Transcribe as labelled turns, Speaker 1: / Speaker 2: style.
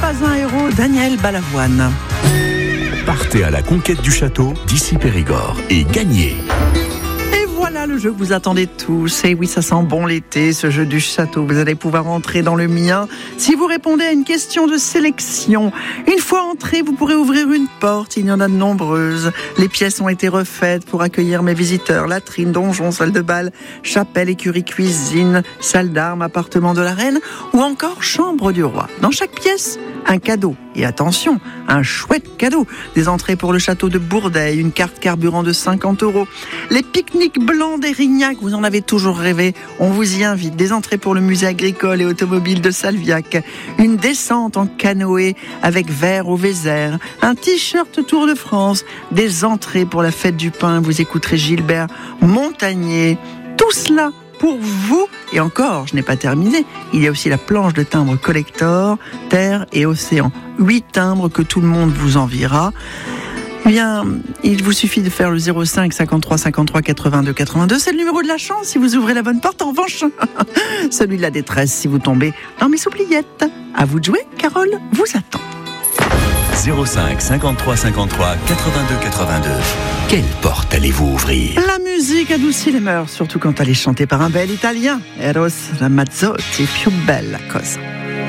Speaker 1: pas un héros, Daniel Balavoine.
Speaker 2: Partez à la conquête du château d'ici Périgord et gagnez.
Speaker 1: Voilà le jeu que vous attendez tous. Et oui, ça sent bon l'été, ce jeu du château. Vous allez pouvoir entrer dans le mien si vous répondez à une question de sélection. Une fois entré, vous pourrez ouvrir une porte. Il y en a de nombreuses. Les pièces ont été refaites pour accueillir mes visiteurs. Latrine, donjon, salle de bal, chapelle, écurie, cuisine, salle d'armes, appartement de la reine ou encore chambre du roi. Dans chaque pièce, un cadeau. Et attention, un chouette cadeau. Des entrées pour le château de Bourdeil, une carte carburant de 50 €. Les pique-niques blancs d'Érignac, vous en avez toujours rêvé. On vous y invite. Des entrées pour le musée agricole et automobile de Salviac. Une descente en canoë avec verre au Vézère. Un t-shirt Tour de France. Des entrées pour la fête du pain. Vous écouterez Gilbert Montagnier. Tout cela pour vous, et encore, je n'ai pas terminé, il y a aussi la planche de timbres collector, terre et océan. 8 timbres que tout le monde vous enviera. Eh bien, il vous suffit de faire le 05 53 53 82 82. C'est le numéro de la chance si vous ouvrez la bonne porte. En revanche, celui de la détresse si vous tombez dans mes oubliettes. À vous de jouer, Carole vous attend.
Speaker 2: 05 53 53 82 82. Quelle porte allez-vous ouvrir?
Speaker 1: La musique adoucit les mœurs, surtout quand elle est chantée par un bel Italien. Eros Ramazzotti, più bella cosa.